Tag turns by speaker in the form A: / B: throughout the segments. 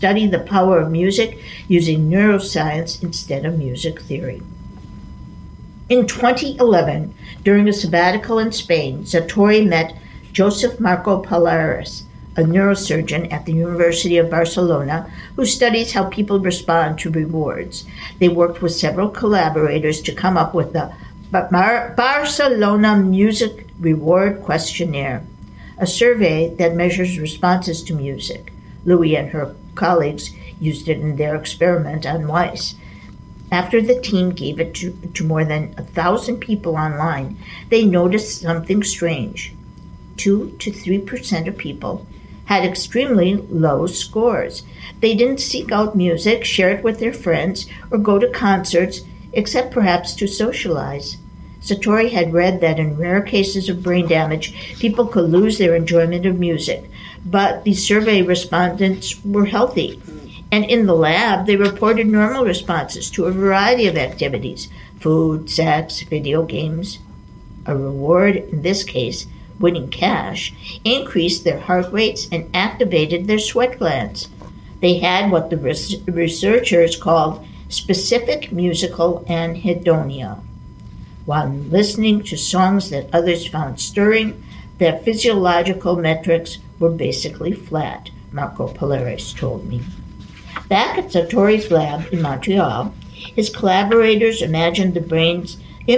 A: study the power of music using neuroscience instead of music theory. In 2011, during a sabbatical in Spain, Sartori met Joseph Marco Polaris, a neurosurgeon at the University of Barcelona who studies how people respond to rewards. They worked with several collaborators to come up with the Barcelona Music Reward Questionnaire, a survey that measures responses to music. Louis and her colleagues used it in their experiment on mice. After the team gave it to more than 1,000 people online, they noticed something strange. 2 to 3% of people had extremely low scores. They didn't seek out music, share it with their friends, or go to concerts, except perhaps to socialize. Sartori had read that in rare cases of brain damage, people could lose their enjoyment of music, but the survey respondents were healthy. And in the lab, they reported normal responses to a variety of activities: food, sex, video games. A reward, in this case, winning cash, increased their heart rates and activated their sweat glands. They had what the researchers called specific musical anhedonia. While listening to songs that others found stirring, their physiological metrics were basically flat, Marco Polaris told me. Back at Sartori's lab in Montreal, his collaborators imagined the brains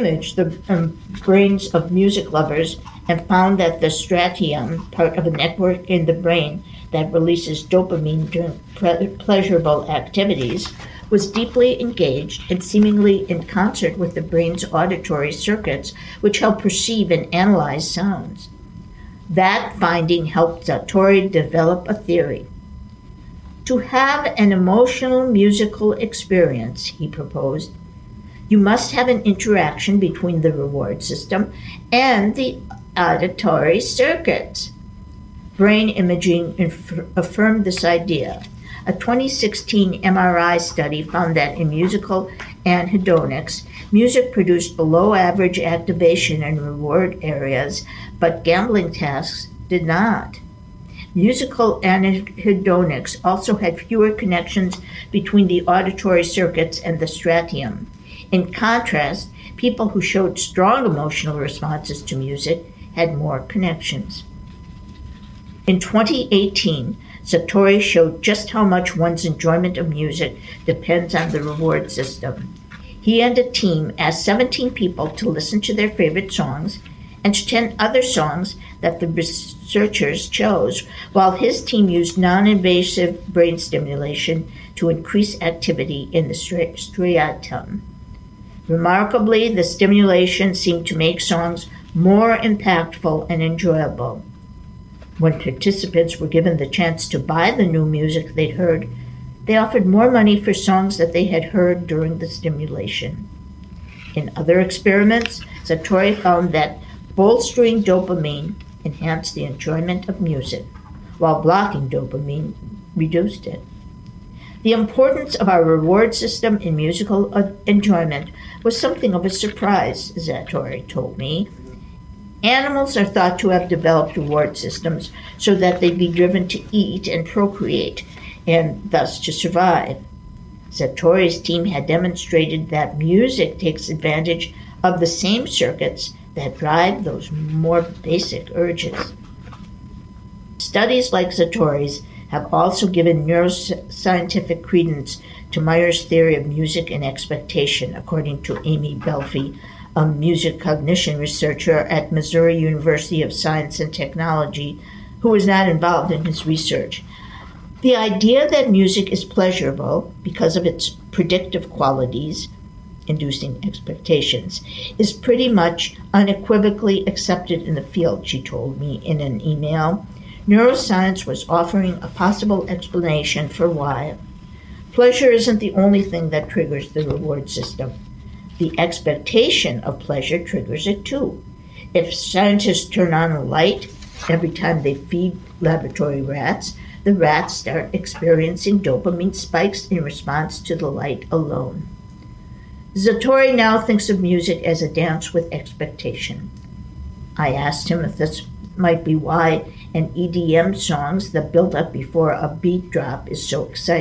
A: of music lovers and found that the striatum, part of a network in the brain that releases dopamine during pleasurable activities, was deeply engaged and seemingly in concert with the brain's auditory circuits, which help perceive and analyze sounds. That finding helped Sartori develop a theory. To have an emotional musical experience, he proposed, you must have an interaction between the reward system and the auditory circuits. Brain imaging affirmed this idea. A 2016 MRI study found that in musical anhedonics, music produced below average activation in reward areas, but gambling tasks did not. Musical anhedonics also had fewer connections between the auditory circuits and the striatum. In contrast, people who showed strong emotional responses to music had more connections. In 2018, Sartori showed just how much one's enjoyment of music depends on the reward system. He and a team asked 17 people to listen to their favorite songs and to 10 other songs that the researchers chose, while his team used non-invasive brain stimulation to increase activity in the striatum. Remarkably, the stimulation seemed to make songs more impactful and enjoyable. When participants were given the chance to buy the new music they'd heard, they offered more money for songs that they had heard during the stimulation. In other experiments, Sartori found that bolstering dopamine enhanced the enjoyment of music, while blocking dopamine reduced it. The importance of our reward system in musical enjoyment was something of a surprise, Sartori told me. Animals are thought to have developed reward systems so that they'd be driven to eat and procreate, and thus to survive. Sartori's team had demonstrated that music takes advantage of the same circuits that drive those more basic urges. Studies like Sartori's have also given neuroscientific credence to Meyer's theory of music and expectation, according to Amy Belfi, a music cognition researcher at Missouri University of Science and Technology, who was not involved in his research. The idea that music is pleasurable because of its predictive qualities, inducing expectations, is pretty much unequivocally accepted in the field, she told me in an email. Neuroscience was offering a possible explanation for why. Pleasure isn't the only thing that triggers the reward system. The expectation of pleasure triggers it too. If scientists turn on a light every time they feed laboratory rats, the rats start experiencing dopamine spikes in response to the light alone. Sartori now thinks of music as a dance with expectation. I asked him if this might be why and EDM songs, the build up before a beat drop is so exciting.